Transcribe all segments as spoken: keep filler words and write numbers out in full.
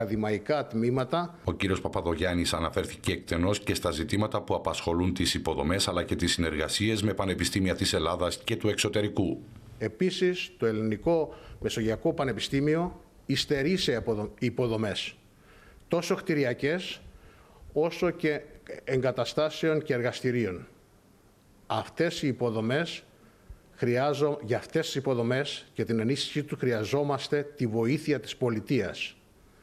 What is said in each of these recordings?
ακαδημαϊκά τμήματα. Ο κύριος Παπαδογιάννης αναφέρθηκε εκτενώς και στα ζητήματα που απασχολούν τις υποδομές αλλά και τις συνεργασίες με πανεπιστήμια της Ελλάδας και του εξωτερικού. Επίσης, το Ελληνικό Μεσογειακό Πανεπιστήμιο υστερεί σε υποδομές, τόσο κτηριακές όσο και εγκαταστάσεων και εργαστηρίων. Αυτές οι υποδομές, χρειάζω, για αυτές τις υποδομές και την ενίσχυση του χρειαζόμαστε τη βοήθεια της πολιτείας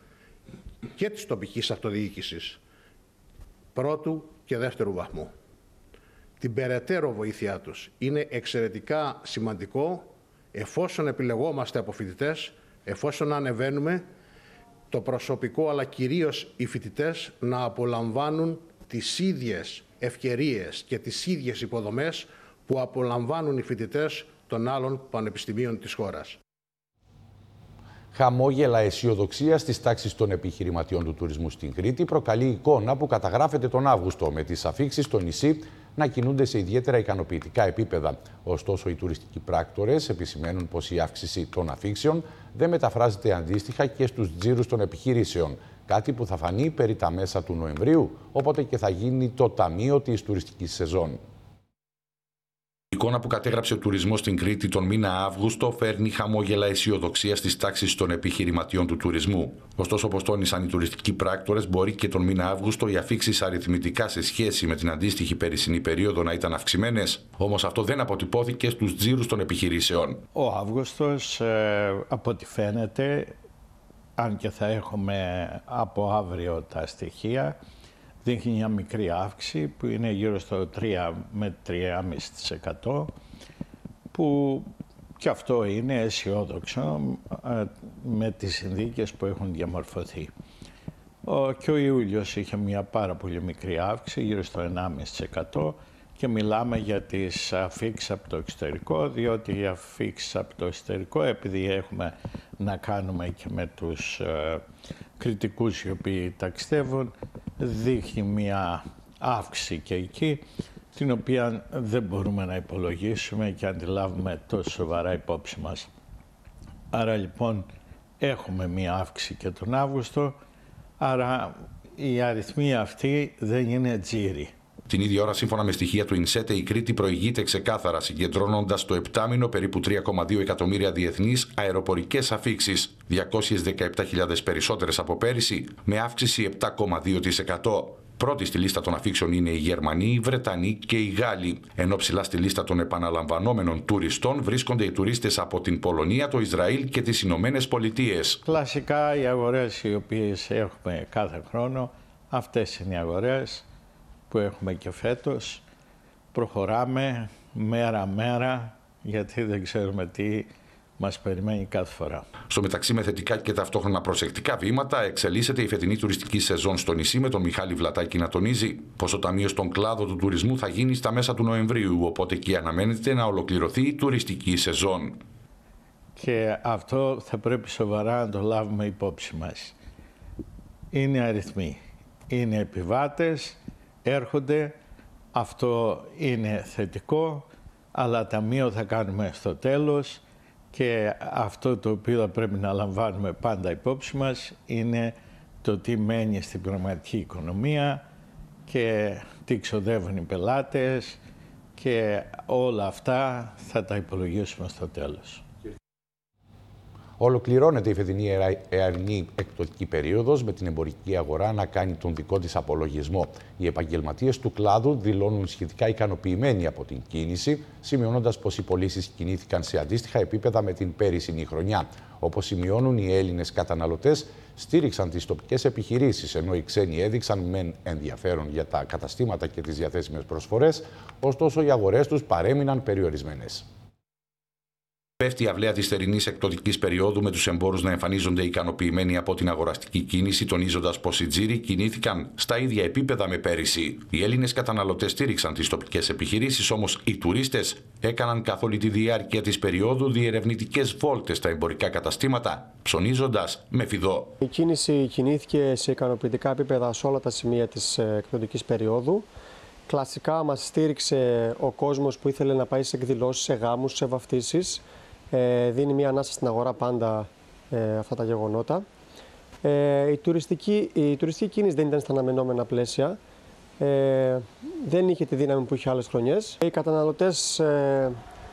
και της τοπικής αυτοδιοίκησης πρώτου και δεύτερου βαθμού. Την περαιτέρω βοήθειά τους είναι εξαιρετικά σημαντικό εφόσον επιλεγόμαστε από φοιτητές, εφόσον ανεβαίνουμε, το προσωπικό αλλά κυρίως οι φοιτητές να απολαμβάνουν τις ίδιες ευκαιρίες και τις ίδιες υποδομές που απολαμβάνουν οι φοιτητές των άλλων πανεπιστημίων της χώρας. Χαμόγελα αισιοδοξία στις τάξεις των επιχειρηματιών του τουρισμού στην Κρήτη προκαλεί εικόνα που καταγράφεται τον Αύγουστο, με τις αφίξεις στο νησί να κινούνται σε ιδιαίτερα ικανοποιητικά επίπεδα. Ωστόσο, οι τουριστικοί πράκτορες επισημαίνουν πως η αύξηση των αφίξεων δεν μεταφράζεται αντίστοιχα και στους τζίρους των επιχειρήσεων. Κάτι που θα φανεί περί τα μέσα του Νοεμβρίου, όποτε και θα γίνει το ταμείο της τουριστικής σεζόν. Η εικόνα που κατέγραψε ο τουρισμός στην Κρήτη τον μήνα Αύγουστο φέρνει χαμόγελα αισιοδοξία στις τάξεις των επιχειρηματιών του τουρισμού. Ωστόσο, όπως τόνισαν οι τουριστικοί πράκτορες, μπορεί και τον μήνα Αύγουστο οι αφίξεις αριθμητικά σε σχέση με την αντίστοιχη περσινή περίοδο να ήταν αυξημένες. Όμως αυτό δεν αποτυπώθηκε στους τζίρους των επιχειρήσεων. Ο Αύγουστος, ε, από ό,τι φαίνεται, αν και θα έχουμε από αύριο τα στοιχεία, δείχνει μια μικρή αύξηση που είναι γύρω στο τρία με τρία κόμμα πέντε τοις εκατό, που και αυτό είναι αισιόδοξο με τις συνθήκες που έχουν διαμορφωθεί. Ο, και ο Ιούλιος είχε μια πάρα πολύ μικρή αύξηση, γύρω στο ένα κόμμα πέντε τοις εκατό, και μιλάμε για τις αφίξεις από το εξωτερικό, διότι οι αφίξεις από το εξωτερικό, επειδή έχουμε να κάνουμε και με τους ε, κριτικούς οι οποίοι ταξιδεύουν, δείχνει μια αύξηση και εκεί, την οποία δεν μπορούμε να υπολογίσουμε και αντιλάβουμε τόσο σοβαρά υπόψη μας. Άρα λοιπόν έχουμε μια αύξηση και τον Αύγουστο, άρα οι αριθμοί αυτοί δεν είναι τζίροι. Την ίδια ώρα, σύμφωνα με στοιχεία του ΙΝΣΕΤΕ, η Κρήτη προηγείται ξεκάθαρα, συγκεντρώνοντας το επτάμηνο περίπου τρία κόμμα δύο εκατομμύρια διεθνείς αεροπορικές αφίξεις, διακόσιες δεκαεπτά χιλιάδες περισσότερες από πέρυσι, με αύξηση επτά κόμμα δύο τοις εκατό. Πρώτη στη λίστα των αφίξεων είναι οι Γερμανοί, οι Βρετανοί και οι Γάλλοι. Ενώ ψηλά στη λίστα των επαναλαμβανόμενων τουριστών βρίσκονται οι τουρίστες από την Πολωνία, το Ισραήλ και τις Ηνωμένες Πολιτείες. Κλασικά οι αγορές οι οποίες έχουμε κάθε χρόνο, αυτές είναι οι αγορές που έχουμε και φέτος. Προχωράμε μέρα-μέρα, γιατί δεν ξέρουμε τι μας περιμένει κάθε φορά. Στο μεταξύ, με θετικά και ταυτόχρονα προσεκτικά βήματα, εξελίσσεται η φετινή τουριστική σεζόν στο νησί, με τον Μιχάλη Βλατάκη να τονίζει πως το ταμείο στον κλάδο του τουρισμού θα γίνει στα μέσα του Νοεμβρίου, οπότε και αναμένεται να ολοκληρωθεί η τουριστική σεζόν. Και αυτό θα πρέπει σοβαρά να το λάβουμε υπόψη μας. Είναι αριθμοί, είναι επιβάτες, έρχονται, αυτό είναι θετικό, αλλά ταμείο θα κάνουμε στο τέλος. Και αυτό το οποίο θα πρέπει να λαμβάνουμε πάντα υπόψη μας είναι το τι μένει στην πραγματική οικονομία και τι ξοδεύουν οι πελάτες, και όλα αυτά θα τα υπολογίσουμε στο τέλος. Ολοκληρώνεται η φετινή εαρινή εκπτωτική περίοδος με την εμπορική αγορά να κάνει τον δικό της απολογισμό. Οι επαγγελματίες του κλάδου δηλώνουν σχετικά ικανοποιημένοι από την κίνηση, σημειώνοντας πως οι πωλήσεις κινήθηκαν σε αντίστοιχα επίπεδα με την πέρυσινή χρονιά. Όπως σημειώνουν, οι Έλληνες καταναλωτές στήριξαν τις τοπικές επιχειρήσεις, ενώ οι ξένοι έδειξαν μεν ενδιαφέρον για τα καταστήματα και τις διαθέσιμες προσφορές, ωστόσο οι αγορές τους παρέμειναν περιορισμένες. Πέφτει η αυλαία της θερινής εκπτωτικής περίοδου, με τους εμπόρους να εμφανίζονται ικανοποιημένοι από την αγοραστική κίνηση, τονίζοντας πως οι τζίροι κινήθηκαν στα ίδια επίπεδα με πέρυσι. Οι Έλληνες καταναλωτές στήριξαν τις τοπικές επιχειρήσεις, όμως οι τουρίστες έκαναν καθ' όλη τη διάρκεια της περίοδου διερευνητικές βόλτες στα εμπορικά καταστήματα, ψωνίζοντας με φιδό. Η κίνηση κινήθηκε σε ικανοποιητικά επίπεδα σε όλα τα σημεία της εκπτωτικής περίοδου. Κλασικά μας στήριξε ο κόσμος που ήθελε να πάει σε εκδηλώσεις, σε γάμους, σε βαφτίσεις. Ε, δίνει μια ανάσα στην αγορά πάντα ε, αυτά τα γεγονότα. Ε, η, τουριστική, η τουριστική κίνηση δεν ήταν στα αναμενόμενα πλαίσια. Ε, δεν είχε τη δύναμη που είχε άλλες χρονιές. Οι καταναλωτές ε,